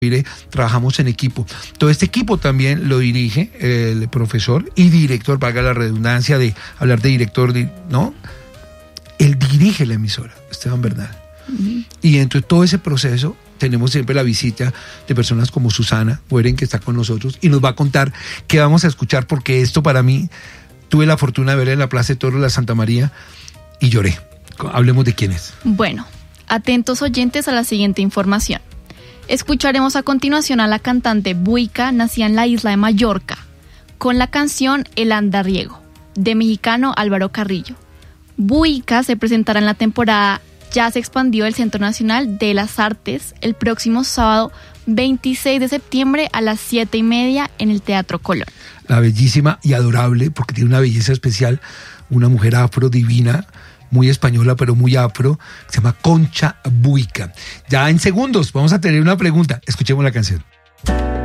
trabajamos en equipo. Todo este equipo también lo dirige el profesor y director, valga la redundancia de hablar de director, ¿no? Él dirige la emisora, Esteban Bernal. Y dentro de todo ese proceso tenemos siempre la visita de personas como Susana Bueren, que está con nosotros y nos va a contar qué vamos a escuchar, porque esto para mí, tuve la fortuna de verla en la Plaza de Toros de la Santa María y lloré. Hablemos de quién es. Bueno, atentos oyentes a la siguiente información. Escucharemos a continuación a la cantante Buica, nacida en la isla de Mallorca, con la canción El Andariego, de mexicano Álvaro Carrillo. Buica se presentará en la temporada Ya se expandió el Centro Nacional de las Artes el próximo sábado 26 de septiembre a las 7:30 en el Teatro Colón. La bellísima y adorable, porque tiene una belleza especial, una mujer afro divina, muy española, pero muy afro, se llama Concha Buica. Ya en segundos vamos a tener una pregunta. Escuchemos la canción.